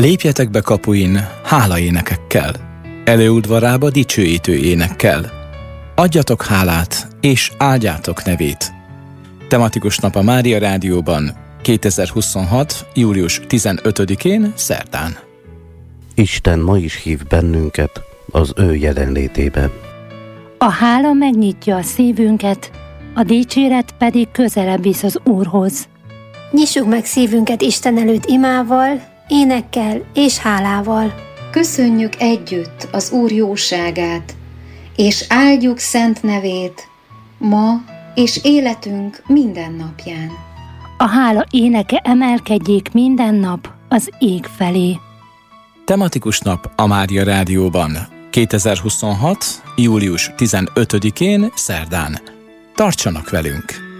Lépjetek be kapuin hálaénekekkel, előudvarába dicsőítő énekkel. Adjatok hálát, és áldjátok nevét. Tematikus nap a Mária Rádióban 2026. július 15-én szerdán. Isten ma is hív bennünket az ő jelenlétébe. A hála megnyitja a szívünket, a dicséret pedig közelebb visz az Úrhoz. Nyissuk meg szívünket Isten előtt imával, énekkel és hálával. Köszönjük együtt az Úr jóságát, és áldjuk szent nevét ma és életünk minden napján. A hála éneke emelkedjék minden nap az ég felé. Tematikus nap a Mária Rádióban 2026. július 15-én szerdán. Tartsanak velünk!